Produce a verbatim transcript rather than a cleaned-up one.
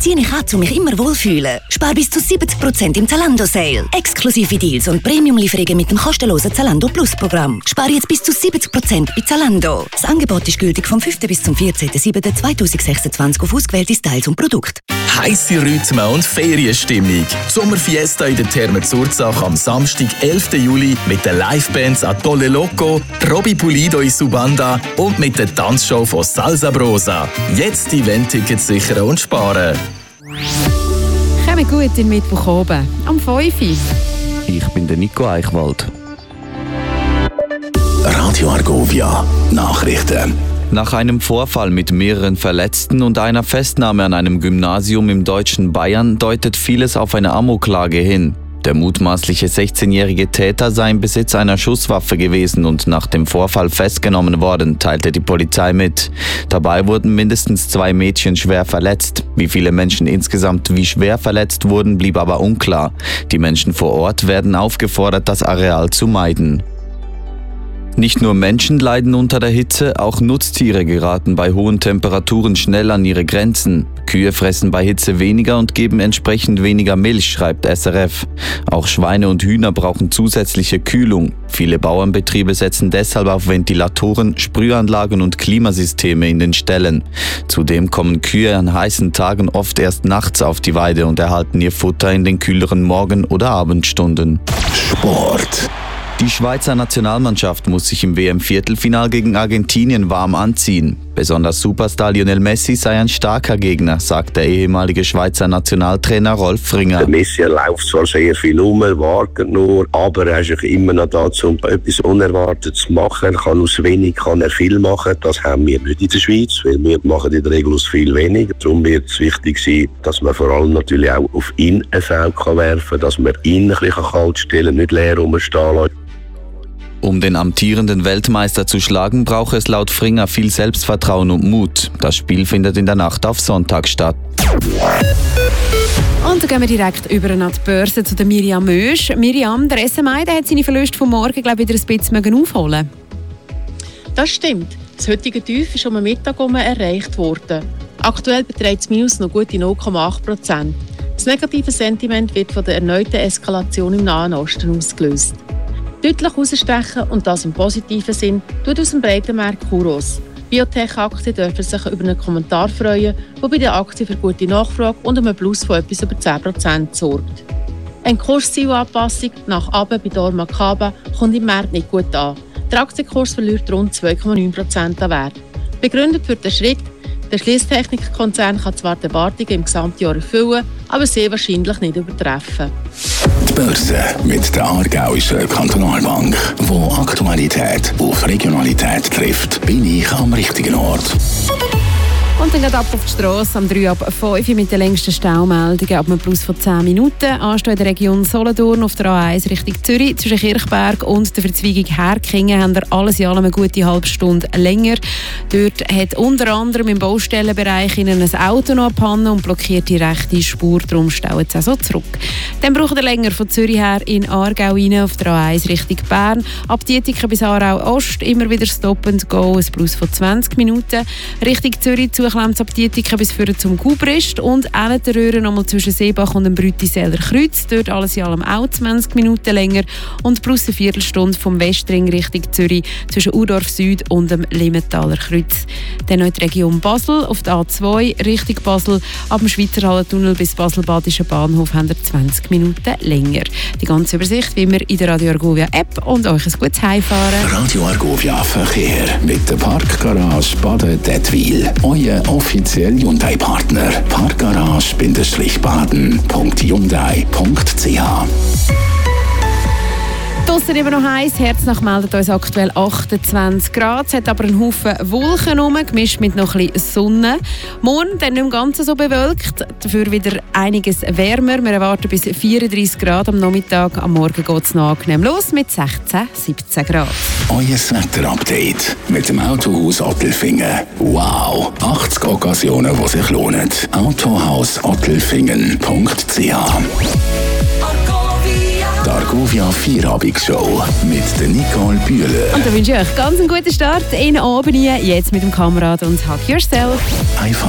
ziehe ich an, um mich immer wohlfühlen. Spar bis zu siebzig Prozent im Zalando-Sale. Exklusive Deals und Premium-Lieferungen mit dem kostenlosen Zalando Plus-Programm. Spar jetzt bis zu siebzig Prozent bei Zalando. Das Angebot ist gültig vom fünften bis zum vierzehnten siebten zweitausendsechsundzwanzig auf ausgewählte Styles und Produkte. Heisse Rhythmen und Ferienstimmung. Die Sommerfiesta in der Therme Zurzach am Samstag, elften Juli mit den Livebands Atolle Loco, Robbie Pulido in Subanda und mit der Tanzshow von Salsa Brosa. Jetzt Event-Tickets sichern und sparen. Kommen gut in Mittwoch oben, am fünf Uhr. Ich bin der Nico Eichwald. Radio Argovia Nachrichten. Nach einem Vorfall mit mehreren Verletzten und einer Festnahme an einem Gymnasium im deutschen Bayern deutet vieles auf eine Amoklage hin. Der mutmaßliche sechzehnjährige Täter sei im Besitz einer Schusswaffe gewesen und nach dem Vorfall festgenommen worden, teilte die Polizei mit. Dabei wurden mindestens zwei Mädchen schwer verletzt. Wie viele Menschen insgesamt wie schwer verletzt wurden, blieb aber unklar. Die Menschen vor Ort werden aufgefordert, das Areal zu meiden. Nicht nur Menschen leiden unter der Hitze, auch Nutztiere geraten bei hohen Temperaturen schnell an ihre Grenzen. Kühe fressen bei Hitze weniger und geben entsprechend weniger Milch, schreibt S R F. Auch Schweine und Hühner brauchen zusätzliche Kühlung. Viele Bauernbetriebe setzen deshalb auf Ventilatoren, Sprühanlagen und Klimasysteme in den Ställen. Zudem kommen Kühe an heißen Tagen oft erst nachts auf die Weide und erhalten ihr Futter in den kühleren Morgen- oder Abendstunden. Sport. Die Schweizer Nationalmannschaft muss sich im W M-Viertelfinal gegen Argentinien warm anziehen. Besonders Superstar Lionel Messi sei ein starker Gegner, sagt der ehemalige Schweizer Nationaltrainer Rolf Fringer. Der Messi läuft zwar sehr viel um, wartet nur, aber er ist immer noch da, um etwas Unerwartetes zu machen. Er kann aus wenig kann er viel machen. Das haben wir nicht in der Schweiz, weil wir machen in der Regel aus viel weniger. Darum wird es wichtig sein, dass man vor allem natürlich auch auf ihn ein Feld werfen kann, dass man ihn ein bisschen kalt stellen kann, nicht leer rumstehen lassen. Um den amtierenden Weltmeister zu schlagen, brauche es laut Fringer viel Selbstvertrauen und Mut. Das Spiel findet in der Nacht auf Sonntag statt. Und dann gehen wir direkt über an die Börse zu der Miriam Mösch. Miriam, der S M I der hat seine Verluste vom Morgen glaub, wieder ein bisschen aufholen. Das stimmt. Das heutige Tief ist um den Mittag herum erreicht worden. Aktuell beträgt das Minus noch gute null Komma acht Prozent. Das negative Sentiment wird von der erneuten Eskalation im Nahen Osten ausgelöst. Deutlich herausstechen, und das im positiven Sinn, tut aus dem breiten Markt Kuros. Biotech-Aktien dürfen sich über einen Kommentar freuen, der bei der Aktie für gute Nachfrage und einem Plus von etwas über zehn Prozent sorgt. Eine Kurszielanpassung nach oben bei Dorma Kaba kommt im März nicht gut an. Der Aktienkurs verliert rund zwei Komma neun Prozent an Wert. Begründet für den Schritt: der Schliesstechnikkonzern kann zwar die Erwartungen im Gesamtjahr erfüllen, aber sie wahrscheinlich nicht übertreffen. Die Börse mit der Aargauischen Kantonalbank, wo Aktualität auf Regionalität trifft, bin ich am richtigen Ort. Und dann geht ab auf die Strasse am drei ab fünf mit den längsten Staumeldungen ab einem Plus von zehn Minuten. Anstehen in der Region Solothurn auf der A eins Richtung Zürich zwischen Kirchberg und der Verzweigung Herkingen haben wir alles in allem eine gute halbe Stunde länger. Dort hat unter anderem im Baustellenbereich ein Auto noch abgehangen und blockiert die rechte Spur, darum staut es also zurück. Dann braucht ihr länger von Zürich her in Aargau rein auf der A eins Richtung Bern. Ab Dietiken bis Aarau Ost immer wieder Stop and Go, ein Plus von zwanzig Minuten. Richtung Zürich zuklemmt ab Dietiken bis vorne zum Gubrist und Ellenternröhren nochmal zwischen Seebach und dem Brütiseller Kreuz. Dort alles in allem auch zwanzig Minuten länger und plus eine Viertelstunde vom Westring Richtung Zürich zwischen Urdorf Süd und dem Limmentaler Kreuz. Dann noch die Region Basel auf der A zwei Richtung Basel. Ab dem Schweizer Hallentunnel bis Basel-Badischen Bahnhof haben wir zwanzig Minuten länger. Die ganze Übersicht wie immer in der Radio Argovia App und euch ein gutes Heimfahren. Radio Argovia Verkehr mit der Parkgarage Baden-Dettwil. Euer offizieller Hyundai-Partner. Parkgarage-baden punkt hyundai punkt c h. Draussen immer noch heiß. Herznach meldet uns aktuell achtundzwanzig Grad. Es hat aber einen Haufen Wolken rum, gemischt mit noch ein bisschen Sonne. Morgen dann nicht im Ganzen so bewölkt, dafür wieder einiges wärmer. Wir erwarten bis vierunddreissig Grad am Nachmittag. Am Morgen geht es noch angenehm los mit sechzehn, siebzehn Grad. Euer Wetter-Update mit dem Autohaus Ottelfingen. Wow! achtzig Occasionen, die sich lohnen. autohaus ottelfingen punkt c h. Die Argovia Vierabendsshow mit der Nicole Bühler. Und da wünsche ich euch ganz einen guten Start in den Abend. Jetzt mit dem Kamerad und Hug Yourself. Einfach